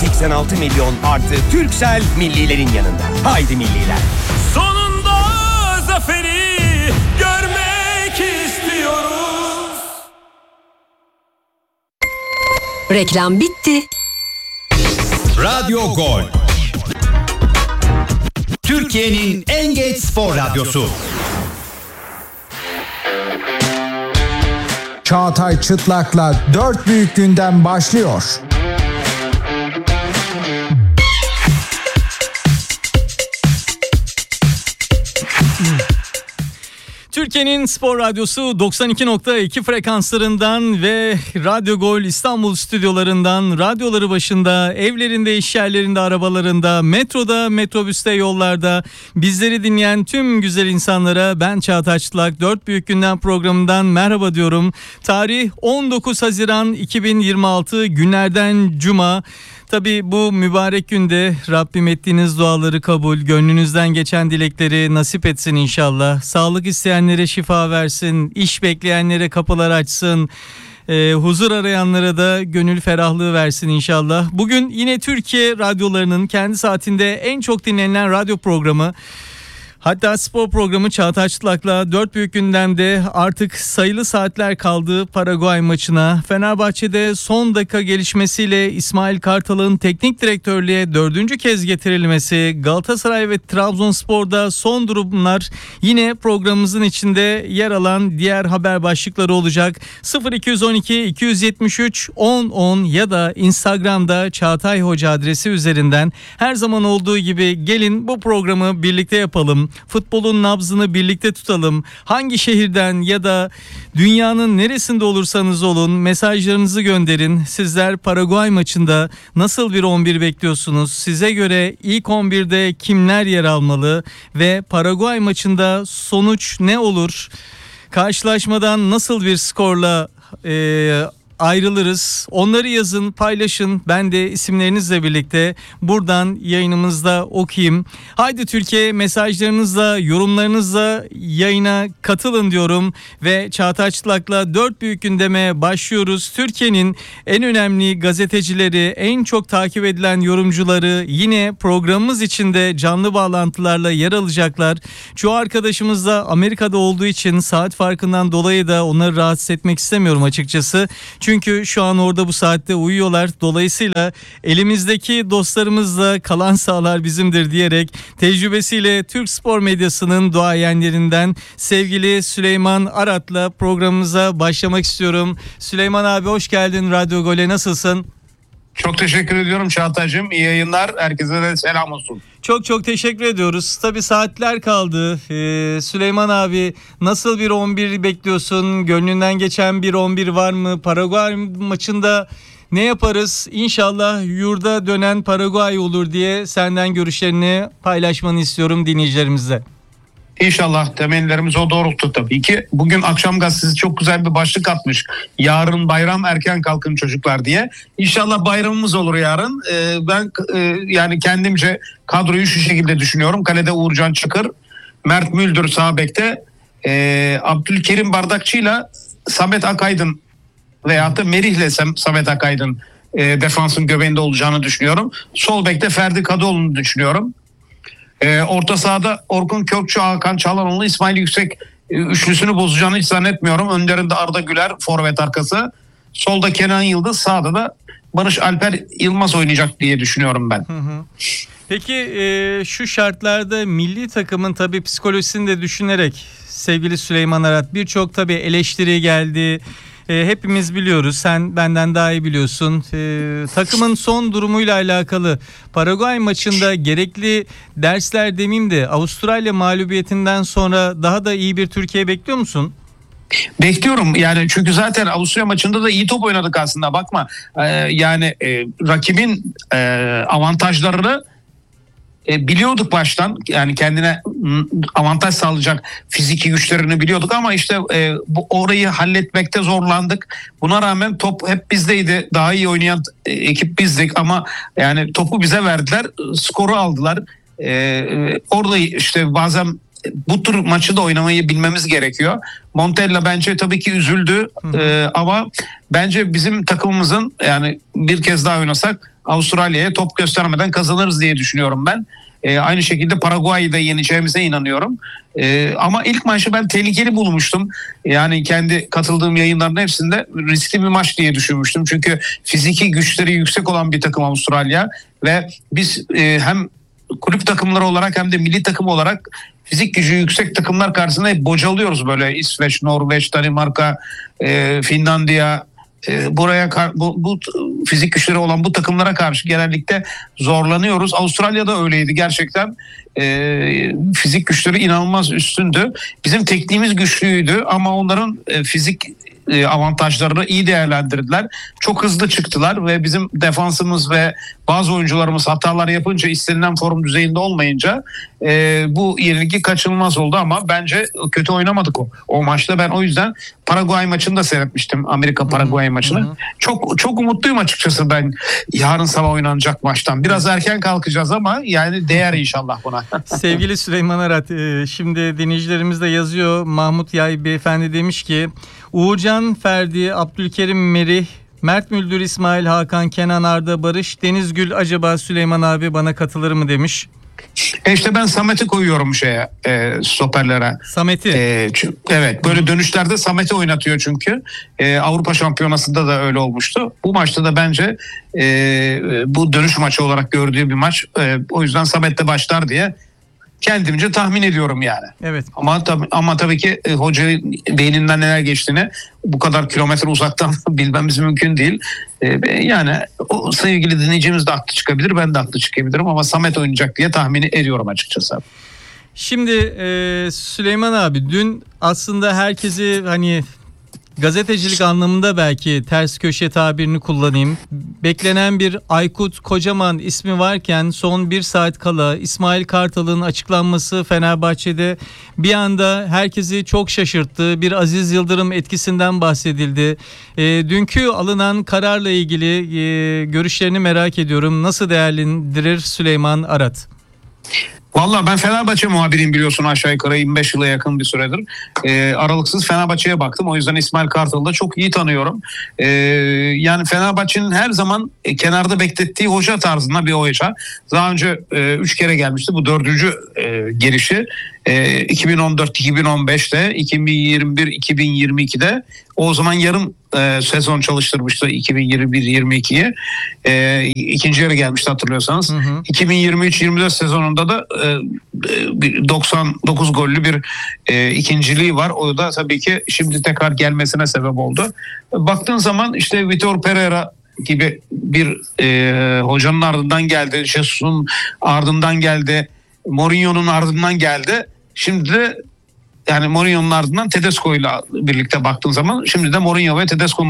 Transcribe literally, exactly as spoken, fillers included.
seksen altı milyon artı Turkcell millilerin yanında. Haydi milliler. Sonunda zaferi görmek istiyoruz. Reklam bitti. Radyo Gol. Türkiye'nin en geç spor radyosu. Çağatay Çıtlak'la dört büyük gündem başlıyor. Türkiye'nin spor radyosu doksan iki nokta iki frekanslarından ve Radyo Gol İstanbul stüdyolarından, radyoları başında, evlerinde, iş yerlerinde, arabalarında, metroda, metrobüste, yollarda bizleri dinleyen tüm güzel insanlara ben Çağatay Çıtlak dört büyük gündem programından merhaba diyorum. Tarih on dokuz Haziran iki bin yirmi altı, günlerden Cuma. Tabii bu mübarek günde Rabbim ettiğiniz duaları kabul, gönlünüzden geçen dilekleri nasip etsin inşallah. Sağlık isteyenlere şifa versin, iş bekleyenlere kapılar açsın, e, huzur arayanlara da gönül ferahlığı versin inşallah. Bugün yine Türkiye radyolarının kendi saatinde en çok dinlenen radyo programı, hatta spor programı Çağatay Çıtlak'la dört büyük gündemde artık sayılı saatler kaldı Paraguay maçına. Fenerbahçe'de son dakika gelişmesiyle İsmail Kartal'ın teknik direktörlüğe dördüncü kez getirilmesi, Galatasaray ve Trabzonspor'da son durumlar yine programımızın içinde yer alan diğer haber başlıkları olacak. sıfır iki on iki iki yetmiş üç on on ya da Instagram'da Çağatay Hoca adresi üzerinden her zaman olduğu gibi gelin bu programı birlikte yapalım. Futbolun nabzını birlikte tutalım. Hangi şehirden ya da dünyanın neresinde olursanız olun mesajlarınızı gönderin. Sizler Paraguay maçında nasıl bir on bir bekliyorsunuz? Size göre ilk on birde kimler yer almalı ve Paraguay maçında sonuç ne olur? Karşılaşmadan nasıl bir skorla e, ayrılırız? Onları yazın, paylaşın. Ben de isimlerinizle birlikte buradan yayınımızda okuyayım. Haydi Türkiye, mesajlarınızla, yorumlarınızla yayına katılın diyorum ve Çağatay Çıtlak'la dört büyük gündeme başlıyoruz. Türkiye'nin en önemli gazetecileri, en çok takip edilen yorumcuları yine programımız içinde canlı bağlantılarla yer alacaklar. Çoğu arkadaşımız da Amerika'da olduğu için saat farkından dolayı da onları rahatsız etmek istemiyorum açıkçası. Çünkü şu an orada bu saatte uyuyorlar. Dolayısıyla elimizdeki dostlarımızla kalan sahalar bizimdir diyerek tecrübesiyle Türk spor medyasının duayenlerinden sevgili Süleyman Arat'la programımıza başlamak istiyorum. Süleyman abi hoş geldin Radyo Gol'e, nasılsın? Çok teşekkür ediyorum Çağatay'cığım. İyi yayınlar. Herkese de selam olsun. Çok çok teşekkür ediyoruz. Tabii saatler kaldı. Ee, Süleyman abi nasıl bir on bir bekliyorsun? Gönlünden geçen bir on bir var mı? Paraguay maçında ne yaparız? İnşallah yurda dönen Paraguay olur diye senden görüşlerini paylaşmanı istiyorum dinleyicilerimizle. İnşallah temennilerimiz o doğrultuda tabii ki. Bugün akşam gazetesi çok güzel bir başlık atmış. Yarın bayram, erken kalkın çocuklar diye. İnşallah bayramımız olur yarın. Ee, ben e, yani kendimce kadroyu şu şekilde düşünüyorum. Kalede Uğurcan Çakır, Mert Müldür sağ bekte, e, Abdülkerim Bardakçı'yla Samet Akaydın veyahut da Merih'le Samet Akaydın e, defansın göbeğinde olacağını düşünüyorum. Sol bekte Ferdi Kadıoğlu'nu düşünüyorum. Ee, orta sahada Orkun Kökçü, Hakan Çalhanoğlu, İsmail Yüksek e, üçlüsünü bozacağını hiç zannetmiyorum. Önlerinde Arda Güler, forvet arkası. Solda Kenan Yıldız, sağda da Barış Alper Yılmaz oynayacak diye düşünüyorum ben. Hı hı. Peki e, şu şartlarda milli takımın tabii psikolojisini de düşünerek sevgili Süleyman Arat, birçok tabii eleştiri geldi. E, hepimiz biliyoruz, sen benden daha iyi biliyorsun. E, takımın son durumuyla alakalı Paraguay maçında gerekli dersler demeyeyim de Avustralya mağlubiyetinden sonra daha da iyi bir Türkiye bekliyor musun? Bekliyorum yani, çünkü zaten Avusturya maçında da iyi top oynadık aslında, bakma. Ee, yani e, rakibin e, avantajlarını E, biliyorduk baştan, yani kendine avantaj sağlayacak fiziki güçlerini biliyorduk ama işte e, bu orayı halletmekte zorlandık. Buna rağmen top hep bizdeydi. Daha iyi oynayan e, ekip bizdik ama yani topu bize verdiler, skoru aldılar. E, orada işte bazen bu tür maçı da oynamayı bilmemiz gerekiyor. Montella bence tabii ki üzüldü e, ama bence bizim takımımızın, yani bir kez daha oynasak Avustralya'ya top göstermeden kazanırız diye düşünüyorum ben. E, aynı şekilde Paraguay'ı da yeneceğimize inanıyorum. E, ama ilk maçı ben tehlikeli bulmuştum. Yani kendi katıldığım yayınların hepsinde riskli bir maç diye düşünmüştüm. Çünkü fiziki güçleri yüksek olan bir takım Avustralya ve biz e, hem kulüp takımları olarak hem de milli takım olarak fizik gücü yüksek takımlar karşısında hep bocalıyoruz böyle. İsveç, Norveç, Danimarka, e, Finlandiya, e, buraya bu, bu fizik güçleri olan bu takımlara karşı genellikle zorlanıyoruz. Avustralya'da öyleydi gerçekten. E, fizik güçleri inanılmaz üstündü. Bizim tekniğimiz güçlüydü ama onların e, fizik e, avantajlarını iyi değerlendirdiler. Çok hızlı çıktılar ve bizim defansımız ve bazı oyuncularımız hatalar yapınca, istenilen form düzeyinde olmayınca e, bu yenilgi kaçınılmaz oldu ama bence kötü oynamadık o, o maçta. Ben o yüzden Paraguay maçını da seyretmiştim. Amerika Paraguay maçını. Hı hı. Çok çok umutluyum açıkçası ben yarın sabah oynanacak maçtan. Biraz erken kalkacağız ama yani değer inşallah buna. Sevgili Süleyman Arat, şimdi dinleyicilerimiz de yazıyor. Mahmut Yay Beyefendi demiş ki Uğurcan, Ferdi, Abdülkerim Merih, Mert Müldür, İsmail, Hakan, Kenan, Arda, Barış, Deniz Gül, acaba Süleyman abi bana katılır mı demiş. E işte ben Samet'i koyuyorum şeye, e, stoperlere. Samet'i. E, çünkü, evet, böyle dönüşlerde Samet'i oynatıyor çünkü. E, Avrupa Şampiyonası'nda da öyle olmuştu. Bu maçta da bence e, bu dönüş maçı olarak gördüğü bir maç. E, o yüzden Samet'le başlar diye kendimce tahmin ediyorum yani. Evet. Ama tabii ama tabii ki e, hocanın beyninden neler geçtiğini bu kadar kilometre uzaktan bilmemiz mümkün değil. E, yani o sevgili dinleyicimiz de haklı çıkabilir, ben de haklı çıkabilirim ama Samet oynayacak diye tahmin ediyorum açıkçası. Şimdi e, Süleyman abi, dün aslında herkesi hani gazetecilik anlamında belki ters köşe tabirini kullanayım. Beklenen bir Aykut Kocaman ismi varken son bir saat kala İsmail Kartal'ın açıklanması Fenerbahçe'de bir anda herkesi çok şaşırttı. Bir Aziz Yıldırım etkisinden bahsedildi. E, dünkü alınan kararla ilgili e, görüşlerini merak ediyorum. Nasıl değerlendirir Süleyman Arat? Vallahi ben Fenerbahçe muhabiriyim, biliyorsun, aşağı yukarı yirmi beş yıla yakın bir süredir. Ee, aralıksız Fenerbahçe'ye baktım. O yüzden İsmail Kartal'ı da çok iyi tanıyorum. Ee, yani Fenerbahçe'nin her zaman e, kenarda beklettiği hoca tarzında bir hoca. Daha önce e, üç kere gelmişti. Bu dördüncü e, gelişi. E, iki bin on dört iki bin on beşte, iki bin yirmi bir iki bin yirmi ikide o zaman yarım e, sezon çalıştırmıştı iki bin yirmi bir yirmi ikiyi. E, ikinci yarı gelmişti hatırlıyorsanız. Hı hı. iki bin yirmi üç yirmi dört sezonunda da e, doksan dokuz gollü bir e, ikinciliği var. O da tabii ki şimdi tekrar gelmesine sebep oldu. Baktığın zaman işte Vitor Pereira gibi bir e, hocanın ardından geldi. Jesus'un ardından geldi. Mourinho'nun ardından geldi. Şimdi de yani Mourinho'nun ardından Tedesco ile birlikte baktığın zaman şimdi de Mourinho ve Tedesco'nun